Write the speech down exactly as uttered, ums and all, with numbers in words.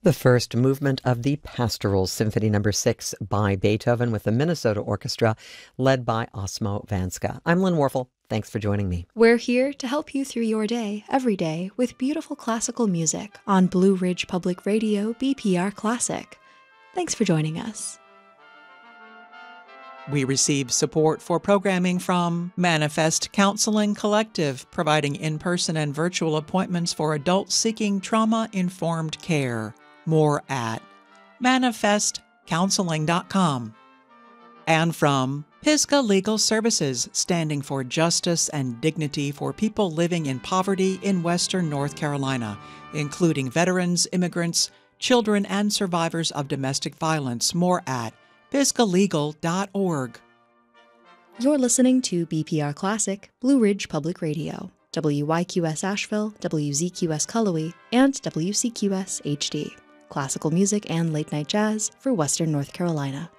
The first movement of the Pastoral Symphony Number six by Beethoven with the Minnesota Orchestra, led by Osmo Vanska. I'm Lynn Warfel. Thanks for joining me. We're here to help you through your day, every day, with beautiful classical music on Blue Ridge Public Radio, B P R Classic. Thanks for joining us. We receive support for programming from Manifest Counseling Collective, providing in-person and virtual appointments for adults seeking trauma-informed care. More at manifest counseling dot com. And from Pisgah Legal Services, standing for justice and dignity for people living in poverty in Western North Carolina, including veterans, immigrants, children, and survivors of domestic violence. More at pisgah legal dot org. You're listening to B P R Classic, Blue Ridge Public Radio, W Y Q S Asheville, W Z Q S Cullowhee, and W C Q S H D. Classical music and late-night jazz for Western North Carolina.